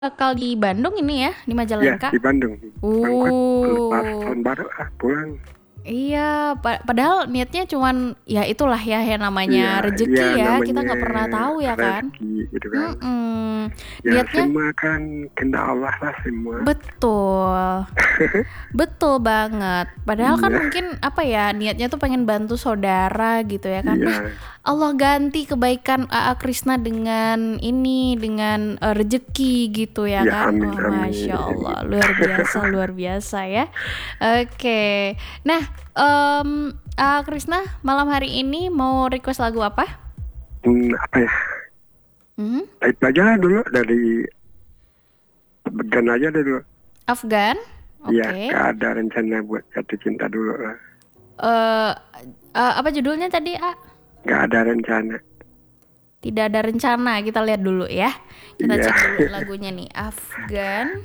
Bakal di Bandung ini ya, di Ya, Majalengka? di Bandung. Angkot lepas Oh. tahun baru pulang. Iya, padahal niatnya cuman ya itulah ya yang Iya, namanya ya rezeki ya. Kita namanya nggak pernah tahu ya kan. rezeki gitu kan. Mm-mm. Ya Niatnya semua kan kehendak Allah lah semua. betul. Betul banget. Padahal kan Iya, mungkin apa ya, niatnya tuh pengen bantu saudara gitu ya kan. Nah, iya, Allah ganti kebaikan AA Krisna dengan ini, dengan rezeki gitu ya ya kan. amin Wah, Masya amin. Allah, luar biasa ya. Oke. Nah, AA Krisna malam hari ini mau request lagu apa? Apa ya? Hmm? Itu aja lah dulu dari began aja deh dulu. Afgan? Ya, Oke. gak ada rencana buat jatuh cinta dulu lah. eh apa judulnya tadi, A? Gak ada rencana. Tidak ada rencana, kita lihat dulu ya. Kita Iya, cek dulu lagunya nih. Afgan.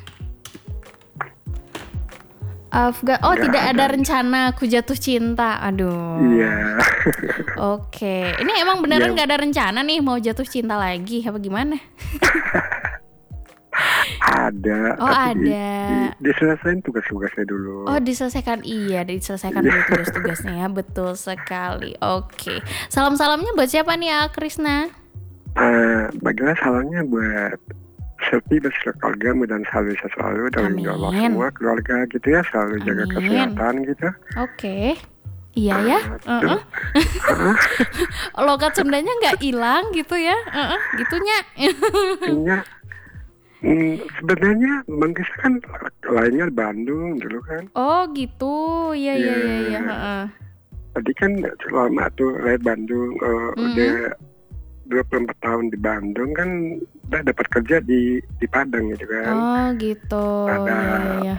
Afgan. Oh, gak tidak ada ada. rencana aku jatuh cinta. Aduh. Iya, Oke. Ini emang beneran ya gak ada rencana nih mau jatuh cinta lagi apa gimana? ada. Oh, Tapi ada. diselesain tugas-tugasnya dulu. Oh, diselesaikan. Iya, diselesaikan Iya. dulu tugas-tugasnya ya. Betul sekali. Oke. Salam-salamnya buat siapa nih, A Krisna? Bagaimana salahnya buat Selfie beserta keluarga dan selalu selalu dalam Allah Amin. semua keluarga gitu ya, selalu jaga Amin. kesehatan gitu. Oke. Iya ya. Terus, Logat Sundanya nggak hilang gitu ya. Gitunya. artinya sebenarnya Bang Kis kan lainnya Bandung dulu kan. Oh gitu. Iya iya Ya, iya iya. Heeh. tadi kan selama tuh lahir Bandung udah 24 tahun di Bandung kan udah dapat kerja di Padang gitu kan. Oh gitu. Ada Iya iya iya.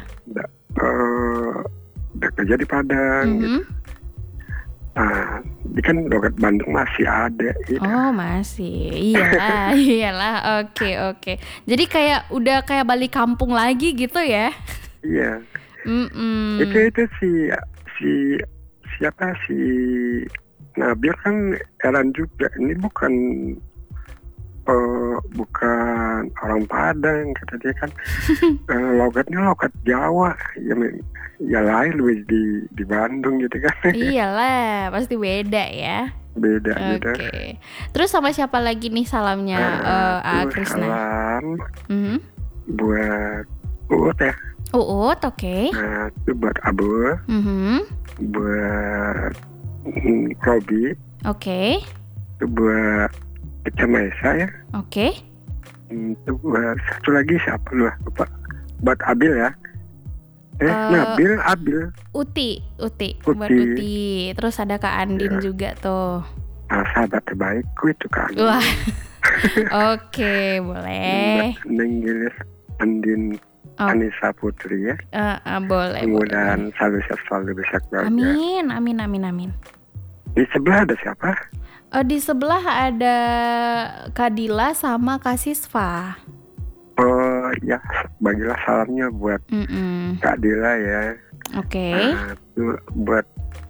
udah kerja di Padang gitu. Mhm. Nah, ini kan logat Bandung masih ada gitu. Oh masih. Iyalah iyalah. Oke oke. Jadi kayak udah kayak balik kampung lagi gitu ya. Iya. Itu si si siapa si Nabil kan heran juga. Ini bukan orang Padang kata dia kan. Logatnya logat Jawa. Ya lain wis di Bandung gitu kan. Iyalah pasti beda ya. Beda Oke. gitu. Terus sama siapa lagi nih salamnya, A Terus Krisna? salam Mhm. buat Uut ya. Uut, oke. Nah, itu buat Abu, Mhm. buat Robi, Oke. itu buat Ica Maesa ya. Oke. Itu buat satu lagi siapa lupa. Buat Abil ya. Eh, Nabil, Abil, Uti. Buat Uti. Uti. Terus ada Kak Andin Ya. juga tuh. Sahabat terbaikku itu kan. Wah. Oke, boleh. Buat Nenggilis, Andin, Oh. Anissa Putri ya. Boleh. Kemudian selalu bisa keluarga. Amin. Di sebelah ada siapa? Di sebelah ada Kadila sama Kak Sisva. Oh ya, bagilah salamnya buat Kak Dila ya. Oke. Itu buat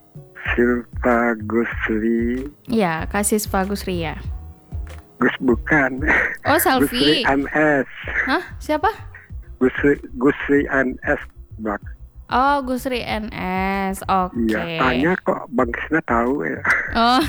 Silva Gusri. Ya, Kak Sisva Gusria. Gus bukan. Oh, Gusri Selfie. NS. Hah? Siapa? Gusri NS Bang. Oh, Gusri NS. Oke. Iya, tanya kok Bang Krisna tahu ya. Oh.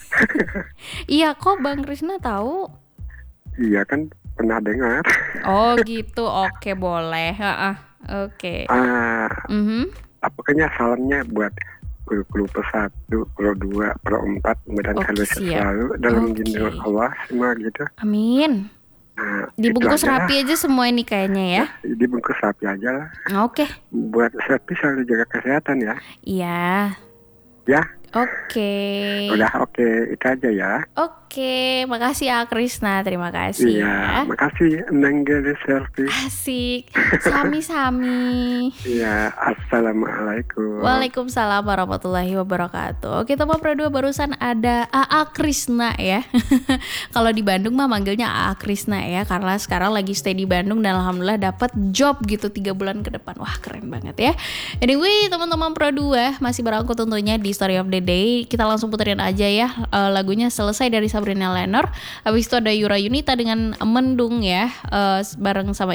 Iya, kok Bang Krisna tahu? Iya kan pernah dengar. Oh, gitu. Oke, boleh. Oke. Mhm. Pokoknya salamnya buat kru per 1, kru 2, kru 4, kemudian Oke, selalu siap. selalu dalam Oke. lindungan Allah semua gitu. Amin. Dibungkus itu aja rapi aja semua ini kayaknya ya. Dibungkus rapi aja lah. Oke. Buat Selfie selalu jaga kesehatan ya. Iya. Ya, Oke. udah oke, itu aja ya. Oke, makasih ya Krisna. Terima kasih Iya, ya. makasih Nenggelis Selfie. Asik. Sami-sami. Iya, assalamualaikum. Waalaikumsalam warahmatullahi wabarakatuh. Oke, teman Pro 2 barusan ada AA Krisna ya. Kalau di Bandung mah manggilnya AA Krisna ya, karena sekarang lagi stay di Bandung dan alhamdulillah dapat job gitu 3 bulan ke depan. Wah, keren banget ya. Anyway, teman-teman Pro 2 masih berangkut tentunya di Story of the Day. Kita langsung puterin aja ya. Lagunya Selesai dari Sabrina Lenor. Habis itu ada Yura Yunita dengan Mendung ya, bareng sama